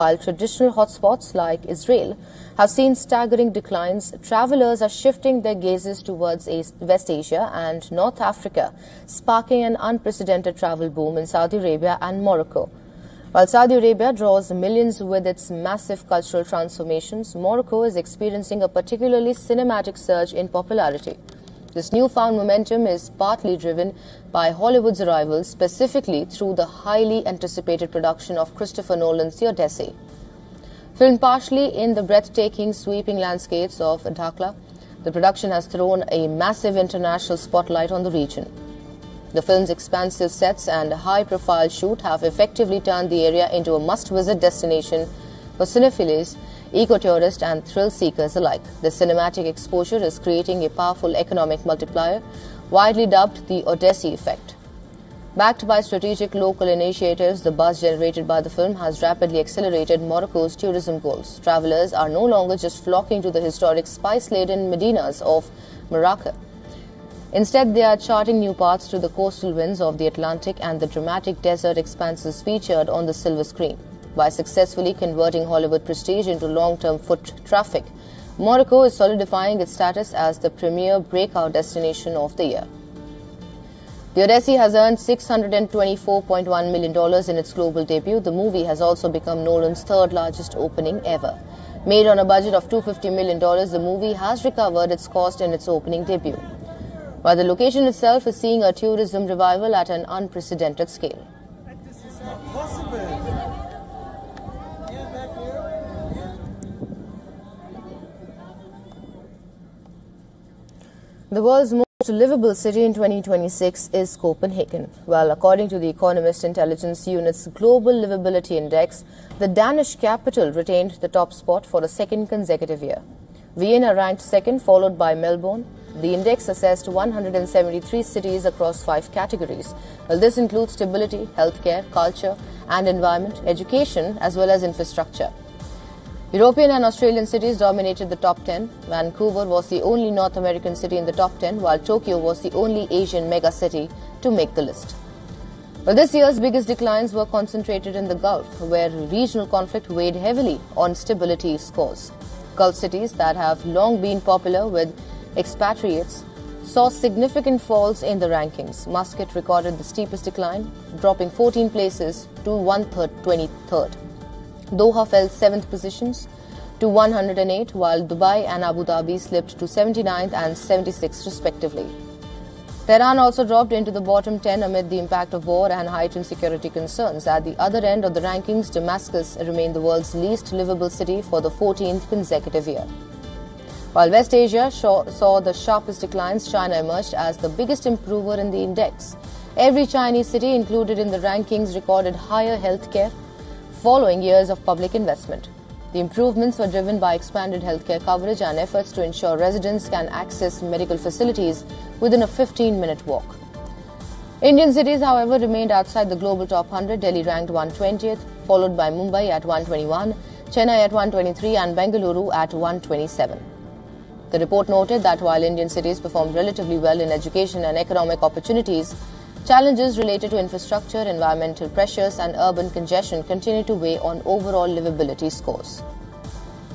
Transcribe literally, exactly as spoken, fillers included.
While traditional hotspots like Israel have seen staggering declines, travelers are shifting their gazes towards West Asia and North Africa, sparking an unprecedented travel boom in Saudi Arabia and Morocco. While Saudi Arabia draws millions with its massive cultural transformations, Morocco is experiencing a particularly cinematic surge in popularity. This newfound momentum is partly driven by Hollywood's arrival, specifically through the highly anticipated production of Christopher Nolan's The Odyssey. Filmed partially in the breathtaking, sweeping landscapes of Dakhla, the production has thrown a massive international spotlight on the region. The film's expansive sets and high-profile shoot have effectively turned the area into a must-visit destination for cinephiles, eco-tourists and thrill-seekers alike. The cinematic exposure is creating a powerful economic multiplier, widely dubbed the Odyssey effect. Backed by strategic local initiatives, the buzz generated by the film has rapidly accelerated Morocco's tourism goals. Travelers are no longer just flocking to the historic spice-laden medinas of Morocco. Instead, they are charting new paths to the coastal winds of the Atlantic and the dramatic desert expanses featured on the silver screen. By successfully converting Hollywood prestige into long-term foot traffic, Morocco is solidifying its status as the premier breakout destination of the year. The Odyssey has earned six hundred twenty-four point one million dollars in its global debut. The movie has also become Nolan's third-largest opening ever. Made on a budget of two hundred fifty million dollars, the movie has recovered its cost in its opening debut, while the location itself is seeing a tourism revival at an unprecedented scale. This is not possible. The world's most livable city in twenty twenty-six is Copenhagen. Well, according to the Economist Intelligence Unit's Global Livability Index, the Danish capital retained the top spot for a second consecutive year. Vienna ranked second, followed by Melbourne. The index assessed one hundred seventy-three cities across five categories. Well, this includes stability, healthcare, culture and environment, education, as well as infrastructure. European and Australian cities dominated the top ten. Vancouver was the only North American city in the top ten, while Tokyo was the only Asian megacity to make the list. Well, this year's biggest declines were concentrated in the Gulf, where regional conflict weighed heavily on stability scores. Gulf cities that have long been popular with expatriates saw significant falls in the rankings. Muscat recorded the steepest decline, dropping fourteen places to one hundred twenty-third. Doha fell seventh positions to one hundred eight, while Dubai and Abu Dhabi slipped to seventy-ninth and seventy-sixth respectively. Tehran also dropped into the bottom ten amid the impact of war and heightened security concerns. At the other end of the rankings, Damascus remained the world's least livable city for the fourteenth consecutive year. While West Asia saw the sharpest declines, China emerged as the biggest improver in the index. Every Chinese city included in the rankings recorded higher healthcare following years of public investment. The improvements were driven by expanded healthcare coverage and efforts to ensure residents can access medical facilities within a fifteen minute walk. Indian cities, however, remained outside the global top one hundred. Delhi ranked one hundred twentieth, followed by Mumbai at one hundred twenty-one, Chennai at one hundred twenty-three and Bengaluru at one hundred twenty-seven. The report noted that while Indian cities performed relatively well in education and economic opportunities, challenges related to infrastructure, environmental pressures and urban congestion continue to weigh on overall livability scores.